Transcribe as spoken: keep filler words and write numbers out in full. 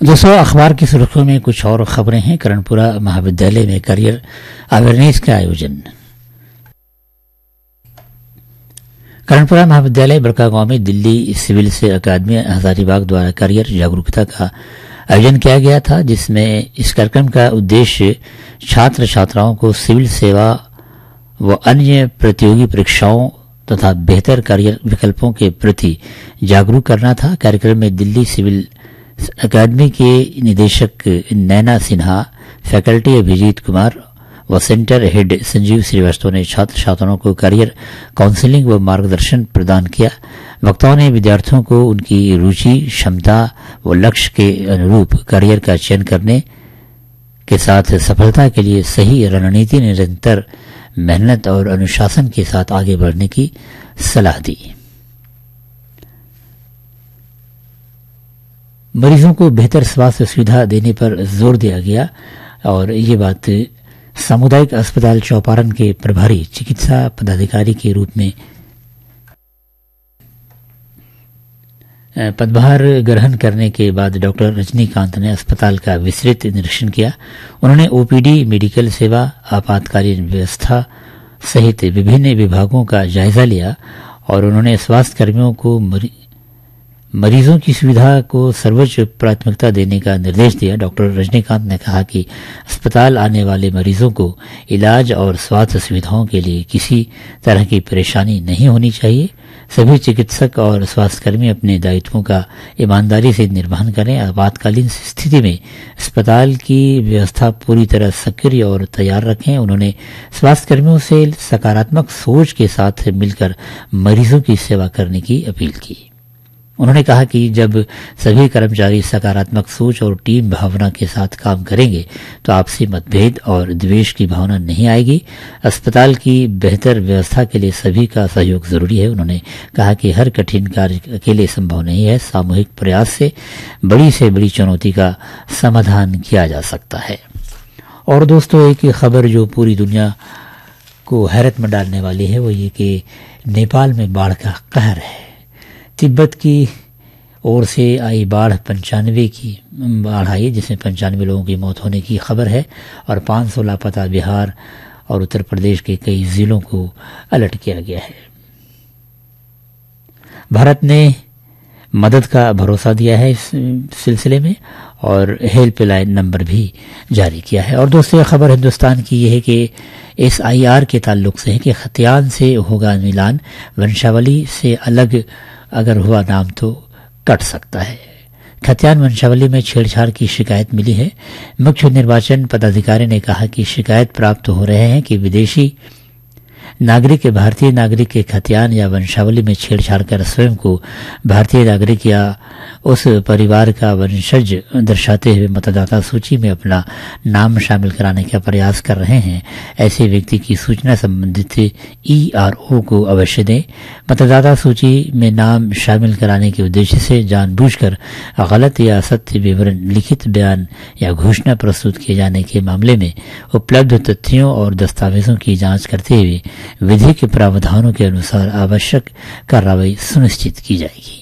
दोस्तों, अखबार की सुर्खियों में कुछ और खबरें हैं। कर्णपुरा महाविद्यालय में करियर अवेयरनेस का आयोजन। कर्णपुरा महाविद्यालय बड़कागांव में दिल्ली सिविल से अकादमी हजारीबाग द्वारा करियर जागरूकता का आयोजन किया गया था, जिसमें इस कार्यक्रम का उद्देश्य छात्र छात्राओं को सिविल सेवा व अन्य प्रतियोगी परीक्षाओं तथा बेहतर करियर विकल्पों के प्रति जागरूक करना था। कार्यक्रम में दिल्ली सिविल अकादमी के निदेशक नैना सिन्हा, फैकल्टी अभिजीत कुमार व सेंटर हेड संजीव श्रीवास्तव ने छात्र छात्राओं को करियर काउंसलिंग व मार्गदर्शन प्रदान किया। वक्ताओं ने विद्यार्थियों को उनकी रुचि, क्षमता व लक्ष्य के अनुरूप करियर का चयन करने के साथ सफलता के लिए सही रणनीति, निरंतर मेहनत और अनुशासन के साथ आगे बढ़ने की सलाह दी। मरीजों को बेहतर स्वास्थ्य सुविधा देने पर जोर दिया गया और ये बात सामुदायिक अस्पताल चौपारण के प्रभारी चिकित्सा पदाधिकारी के रूप में पदभार ग्रहण करने के बाद डॉक्टर रजनीकांत ने अस्पताल का विस्तृत निरीक्षण किया। उन्होंने ओपीडी, मेडिकल सेवा, आपातकालीन व्यवस्था सहित विभिन्न विभागों का जायजा लिया और उन्होंने स्वास्थ्य कर्मियों को मरी, मरीजों की सुविधा को सर्वोच्च प्राथमिकता देने का निर्देश दिया। डॉक्टर रजनीकांत ने कहा कि अस्पताल आने वाले मरीजों को इलाज और स्वास्थ्य सुविधाओं के लिए किसी तरह की परेशानी नहीं होनी चाहिए। सभी चिकित्सक और स्वास्थ्यकर्मी अपने दायित्वों का ईमानदारी से निर्वहन करें। आपातकालीन स्थिति में अस्पताल की व्यवस्था पूरी तरह सक्रिय और तैयार रखें। उन्होंने स्वास्थ्यकर्मियों से सकारात्मक सोच के साथ मिलकर मरीजों की सेवा करने की अपील की। उन्होंने कहा कि जब सभी कर्मचारी सकारात्मक सोच और टीम भावना के साथ काम करेंगे तो आपसी मतभेद और द्वेष की भावना नहीं आएगी। अस्पताल की बेहतर व्यवस्था के लिए सभी का सहयोग जरूरी है। उन्होंने कहा कि हर कठिन कार्य अकेले संभव नहीं है। सामूहिक प्रयास से बड़ी से बड़ी चुनौती का समाधान किया जा सकता है। और दोस्तों, एक खबर जो पूरी दुनिया को हैरत में डालने वाली है वो ये कि नेपाल में बाढ़ का कहर है। तिब्बत की ओर से आई बाढ़ पंचानवे की बाढ़ आई, जिसमें पंचानवे लोगों की मौत होने की खबर है और पांच सौ लापता। बिहार और उत्तर प्रदेश के कई जिलों को अलर्ट किया गया है। भारत ने मदद का भरोसा दिया है इस सिलसिले में और हेल्पलाइन नंबर भी जारी किया है। और दोस्तों, खबर हिंदुस्तान की यह है कि एसआईआर के ताल्लुक से है कि खतियान से होगा मिलान, वंशावली से अलग अगर हुआ नाम तो कट सकता है। खतियान वंशावली में छेड़छाड़ की शिकायत मिली है। मुख्य निर्वाचन पदाधिकारी ने कहा कि शिकायत प्राप्त हो रहे हैं कि विदेशी नागरिक भारतीय नागरिक के खतियान या वंशावली में छेड़छाड़ कर स्वयं को भारतीय नागरिक या उस परिवार का वंशज दर्शाते हुए मतदाता सूची में अपना नाम शामिल कराने का प्रयास कर रहे हैं। ऐसे व्यक्ति की सूचना संबंधित ईआरओ को अवश्य दें। मतदाता सूची में नाम शामिल कराने के उद्देश्य से जानबूझकर गलत या असत्य विवरण, लिखित बयान या घोषणा प्रस्तुत किए जाने के मामले में उपलब्ध तथ्यों और दस्तावेजों की जांच करते हुए विधि के प्रावधानों के अनुसार आवश्यक कार्रवाई सुनिश्चित की जाएगी।